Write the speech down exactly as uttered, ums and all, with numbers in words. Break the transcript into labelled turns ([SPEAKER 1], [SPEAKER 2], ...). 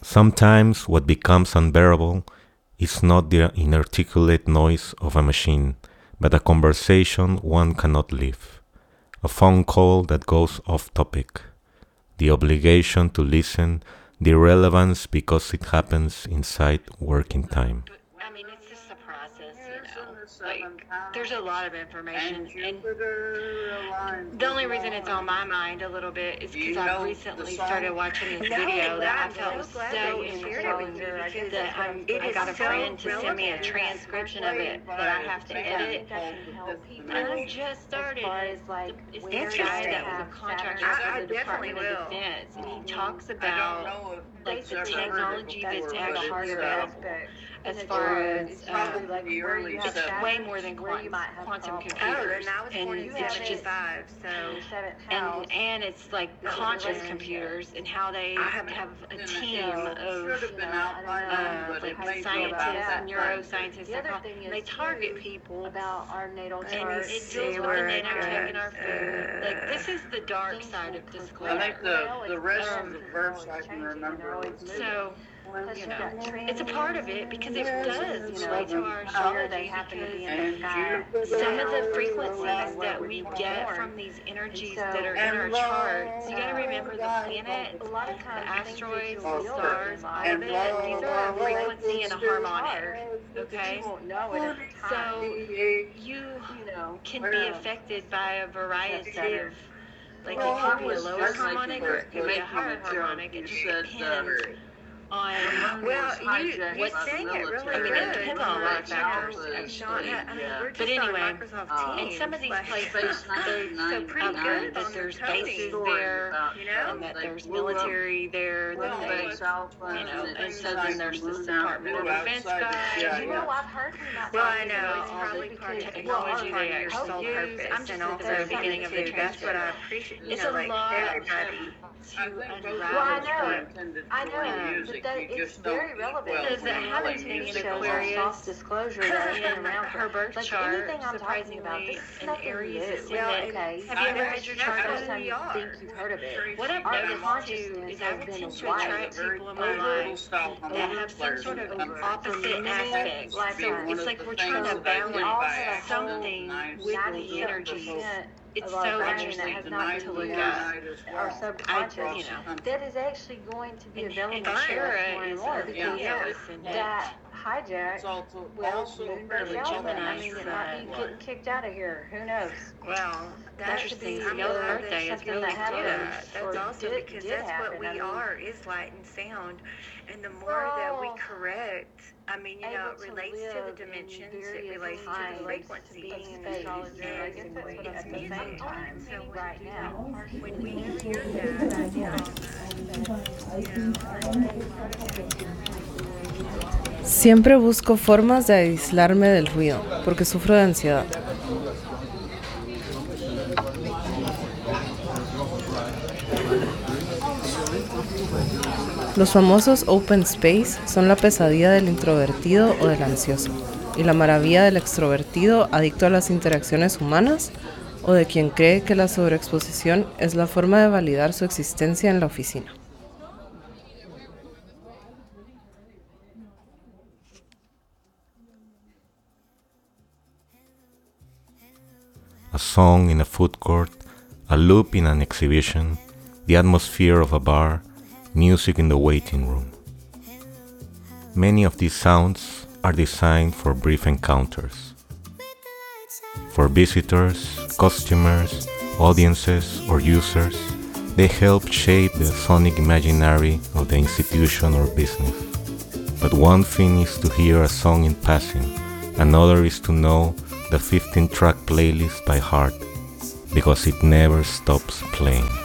[SPEAKER 1] Sometimes what becomes unbearable is not the inarticulate noise of a machine, but a conversation one cannot leave, a phone call that goes off topic, the obligation to listen, the irrelevance because it happens inside working time.
[SPEAKER 2] I mean, it's just a process, you know. Like, there's a lot of information, and the only reason it's on my mind a little bit is because I've recently started watching this video that I felt was so interesting that I'm, I got a friend to send me a transcription of it that I have to edit. And I just started. It's this guy that was a contractor for the Department of Defense, and he talks about like the technology that's at the heart of it. As far as uh, like where you it's way more than quantum, quantum computers, and it's just and and it's like conscious computers and how they have a team of uh, like scientists, neuroscientists, and they target people about our natal charts. And it deals with the nanotech in our food. Like this is the dark side of disclosure.
[SPEAKER 3] I think the the rest of the verse I can remember.
[SPEAKER 2] So. You know, it's a part of it because it does relate to our astrology because some of the frequencies that we get from these energies that are in our charts, you got to remember the planet, the asteroids, the stars, all of it, these are a frequency and a harmonic, okay? So you can be affected by a variety of, like it could be a lower harmonic or it could be a higher harmonic, it just depends. On
[SPEAKER 4] well, you you're saying it really
[SPEAKER 2] I mean,
[SPEAKER 4] good.
[SPEAKER 2] it depends on a lot of factors,
[SPEAKER 4] actually. I mean, we're just
[SPEAKER 2] but anyway,
[SPEAKER 4] on Microsoft Teams,
[SPEAKER 2] and some of these
[SPEAKER 4] like,
[SPEAKER 2] places, they
[SPEAKER 4] so pretty
[SPEAKER 2] um,
[SPEAKER 4] good
[SPEAKER 2] that
[SPEAKER 4] on
[SPEAKER 2] there's
[SPEAKER 4] the
[SPEAKER 2] bases
[SPEAKER 4] coding,
[SPEAKER 2] there,
[SPEAKER 4] you know,
[SPEAKER 2] and that there's military there, that they, you know, and so then there's this Department of Defense guy.
[SPEAKER 4] You know, I've heard him not well, I know it's probably part of the technology they actually use. I'm just at the very beginning of the That's what I appreciate.
[SPEAKER 2] It's a lot
[SPEAKER 4] everybody.
[SPEAKER 2] To unravel.
[SPEAKER 4] Well, I know, I know, but that, it's very relevant.
[SPEAKER 2] Does it happen to be in Aquarius?
[SPEAKER 4] Soft disclosure that has been around
[SPEAKER 2] her birth
[SPEAKER 4] like
[SPEAKER 2] chart,
[SPEAKER 4] anything I'm talking about, this is
[SPEAKER 2] in
[SPEAKER 4] nothing
[SPEAKER 2] Aries
[SPEAKER 4] new.
[SPEAKER 2] Well,
[SPEAKER 4] okay.
[SPEAKER 2] Have you ever had your chart
[SPEAKER 4] first
[SPEAKER 2] done?
[SPEAKER 4] time you think you've heard of it.
[SPEAKER 2] What I've
[SPEAKER 4] Our
[SPEAKER 2] noticed too
[SPEAKER 4] consciousness
[SPEAKER 2] is I
[SPEAKER 4] has
[SPEAKER 2] would
[SPEAKER 4] been
[SPEAKER 2] tend to
[SPEAKER 4] wide.
[SPEAKER 2] attract people in my life that have some sort of opposite aspects. So it's like we're trying to balance something with the energies. It's so interesting
[SPEAKER 4] to look at our subconscious, you know, that is actually going to be available
[SPEAKER 2] and
[SPEAKER 4] to us
[SPEAKER 2] Shara
[SPEAKER 4] more and
[SPEAKER 2] is
[SPEAKER 4] more
[SPEAKER 2] a
[SPEAKER 4] because
[SPEAKER 2] Venus
[SPEAKER 4] of
[SPEAKER 2] and
[SPEAKER 4] that hijack will moon
[SPEAKER 2] early
[SPEAKER 4] Gemini. I
[SPEAKER 2] Gemini
[SPEAKER 4] mean, it might be getting kicked out of here. Who knows?
[SPEAKER 2] Well,
[SPEAKER 4] That could be
[SPEAKER 2] interesting. Y'all's birthday is really
[SPEAKER 4] that
[SPEAKER 2] good.
[SPEAKER 4] happened.
[SPEAKER 5] That's
[SPEAKER 4] Or
[SPEAKER 5] awesome
[SPEAKER 4] did-
[SPEAKER 5] because
[SPEAKER 4] did
[SPEAKER 5] that's
[SPEAKER 4] happen.
[SPEAKER 5] what we
[SPEAKER 4] I mean,
[SPEAKER 5] are is light and sound, and the more that we
[SPEAKER 4] all
[SPEAKER 5] correct, I mean, you know,
[SPEAKER 4] able
[SPEAKER 5] it
[SPEAKER 4] to
[SPEAKER 5] relates to
[SPEAKER 4] live
[SPEAKER 5] the
[SPEAKER 4] in
[SPEAKER 5] dimensions, it
[SPEAKER 4] various
[SPEAKER 5] relates to
[SPEAKER 4] times
[SPEAKER 5] the
[SPEAKER 4] of
[SPEAKER 5] frequencies,
[SPEAKER 4] being an
[SPEAKER 5] and
[SPEAKER 4] astrologer, I guess that's what
[SPEAKER 5] it's
[SPEAKER 4] at the same
[SPEAKER 5] music.
[SPEAKER 4] time,
[SPEAKER 5] So when
[SPEAKER 4] right
[SPEAKER 5] you-
[SPEAKER 4] now.
[SPEAKER 5] when we hear that, you know,
[SPEAKER 6] Siempre busco formas de aislarme del ruido, porque sufro de ansiedad. Los famosos open space son la pesadilla del introvertido o del ansioso, y la maravilla del extrovertido adicto a las interacciones humanas o de quien cree que la sobreexposición es la forma de validar su existencia en la oficina.
[SPEAKER 1] A song in a food court, a loop in an exhibition, the atmosphere of a bar, music in the waiting room. Many of these sounds are designed for brief encounters. For visitors, customers, audiences, or users, they help shape the sonic imaginary of the institution or business. But one thing is to hear a song in passing, another is to know the fifteen track playlist by heart, because it never stops playing.